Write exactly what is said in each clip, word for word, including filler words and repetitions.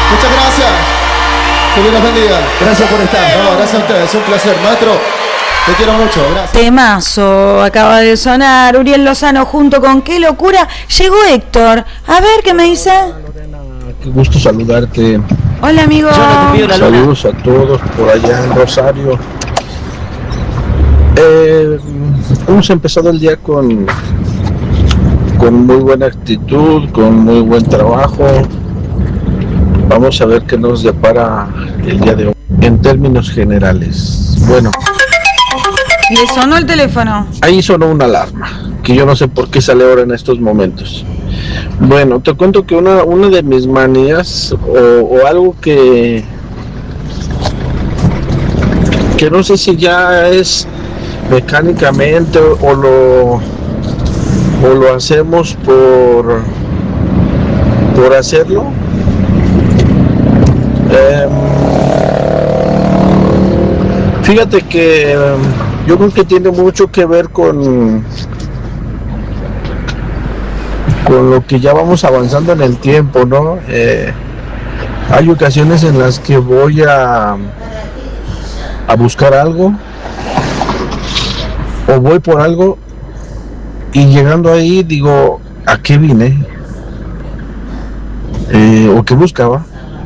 Muchas gracias. Que Dios los bendiga. Gracias por estar. No, gracias a ustedes, es un placer. Maestro, te quiero mucho, gracias. Temazo acaba de sonar Uriel Lozano junto con Qué Locura. Llegó Héctor. A ver, ¿qué me dice? Qué gusto saludarte. Hola, amigo. Saludos a todos por allá en Rosario. Eh, hemos empezado el día con, con muy buena actitud, con muy buen trabajo. Vamos a ver qué nos depara el día de hoy. En términos generales, bueno. Le sonó el teléfono. Ahí sonó una alarma, que yo no sé por qué sale ahora en estos momentos. Bueno, te cuento que una, una de mis manías, o, o algo que, que no sé si ya es mecánicamente o, o lo o lo hacemos por, por hacerlo. Eh, fíjate que yo creo que tiene mucho que ver con con lo que ya vamos avanzando en el tiempo, ¿no? Eh, hay ocasiones en las que voy a a buscar algo o voy por algo y llegando ahí digo, ¿a qué vine? Eh, o qué buscaba.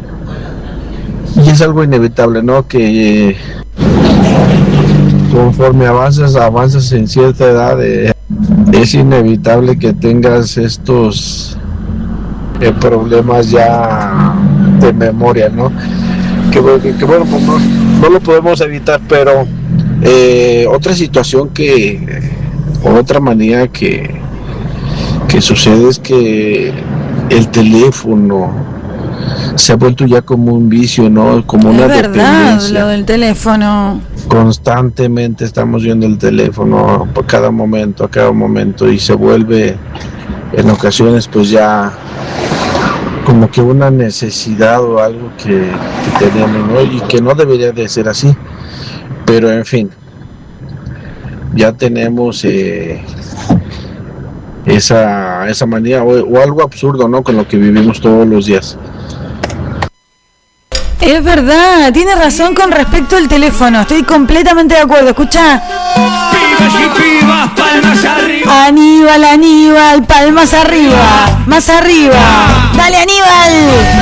Y es algo inevitable, ¿no? Que eh, conforme avanzas, avanzas en cierta edad, eh, es inevitable que tengas estos eh, problemas ya de memoria, ¿no? Que, que, que bueno, pues no, no lo podemos evitar, pero eh, otra situación que, o otra manía que, que sucede es que el teléfono se ha vuelto ya como un vicio, ¿no? Como una dependencia. Es verdad, dependencia. lo del teléfono. Constantemente estamos viendo el teléfono por cada momento, a cada momento, y se vuelve en ocasiones pues ya como que una necesidad o algo que, que tenemos, ¿no? Y que no debería de ser así, pero en fin, ya tenemos eh, esa, esa manía o, o algo absurdo, ¿no? Con lo que vivimos todos los días. Es verdad, tiene razón con respecto al teléfono, estoy completamente de acuerdo. Escucha. Pibas y pibas, palmas arriba. Aníbal, Aníbal, palmas arriba, más arriba. Dale, Aníbal.